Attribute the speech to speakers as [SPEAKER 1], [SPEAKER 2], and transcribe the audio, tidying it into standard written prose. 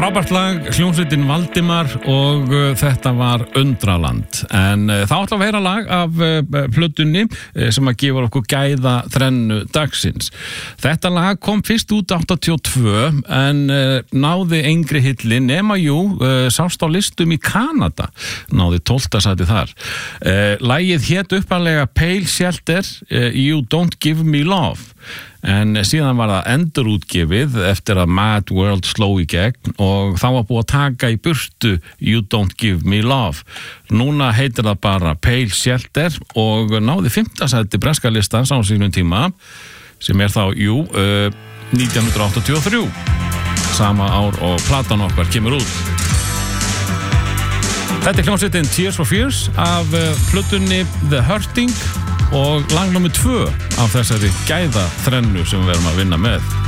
[SPEAKER 1] Frábært lag, hljómsveitin Valdimar og þetta var Undraland. En þá ætlum við að heyra lag af plötunni sem að gefa okkur gæða þrennu dagsins. Þetta lag kom fyrst út 82 en náði engri hilli nema sást á listum í Kanada. Náði 12. sæti þar. Lagið hét upphaflega Pale Shelter, You Don't Give Me Love. En síðan var það endurútgefið eftir að Mad World sló í gegn og þá var búið að taka í burtu You Don't Give Me Love. Núna heitir það bara Pale Shelter og náði 5. sæti breska listans á sínum tíma sem þá 1983 sama ár og platan okkar kemur út. Þetta hljómsveitin Tears for Fears af plötunni The Hurting og lag nummer 2 af þessari gæða þrennu sem við erum að vinna með.